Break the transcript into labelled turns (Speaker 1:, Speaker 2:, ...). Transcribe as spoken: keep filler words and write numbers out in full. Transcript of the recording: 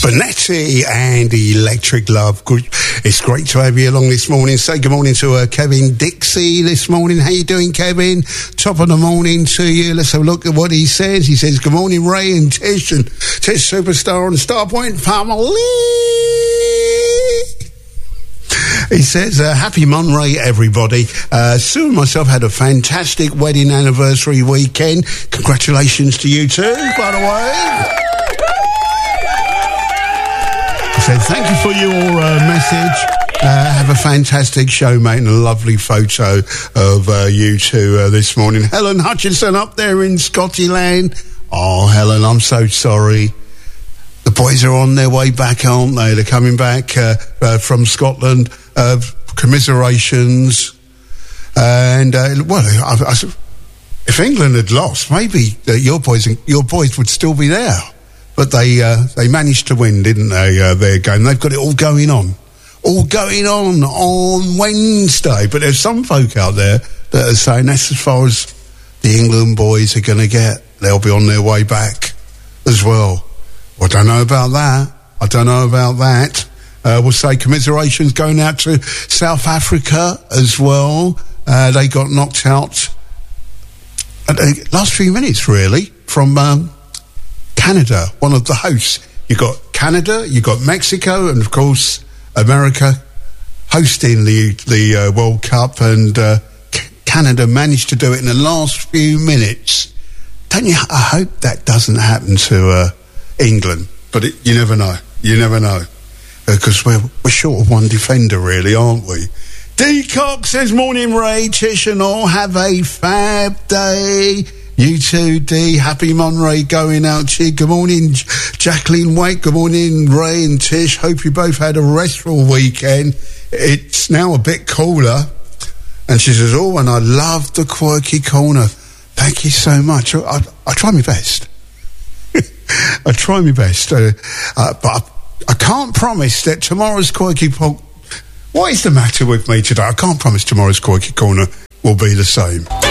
Speaker 1: Bonetti and Electric Love. Good. It's great to have you along this morning. Say good morning to uh, Kevin Dixie this morning. How you doing, Kevin? Top of the morning to you. Let's have a look at what he says. He says, good morning, Ray and Tish and Tish Superstar and Starpoint family. He says, uh, happy Monray, everybody. Uh, Sue and myself had a fantastic wedding anniversary weekend. Congratulations to you too, by the way. He said, thank you for your uh, message. Uh, have a fantastic show, mate, and a lovely photo of uh, you two uh, this morning. Helen Hutchinson up there in Scottyland. Oh, Helen, I'm so sorry. The boys are on their way back, aren't they? They're coming back uh, uh, from Scotland. Uh, commiserations. And, uh, well, I, I, if England had lost, maybe uh, your boys your boys would still be there. But they uh, they managed to win, didn't they, uh, their game? They've got it all going on. All going on on Wednesday. But there's some folk out there that are saying that's as far as the England boys are going to get. They'll be on their way back as well. Well, I don't know about that. I don't know about that. Uh, we'll say commiserations going out to South Africa as well. Uh, they got knocked out at the last few minutes, really, from um, Canada, one of the hosts. You got Canada, you got Mexico, and of course America hosting the the uh, World Cup. And uh, C- Canada managed to do it in the last few minutes. Don't you? I hope that doesn't happen to uh, England, but it, you never know. You never know. Because we're, we're short of one defender, really, aren't we? D. Cox says, morning, Ray, Tish and all. Have a fab day. You too, D. Happy Monray going out to you. Good morning, J- Jacqueline Wake. Good morning, Ray and Tish. Hope you both had a restful weekend. It's now a bit cooler. And she says, oh, and I love the Quirky Corner. Thank you so much. I, I, I try my best. I try my best. Uh, uh, but I, I can't promise that tomorrow's Quirky Corner... What is the matter with me today? I can't promise tomorrow's Quirky Corner will be the same.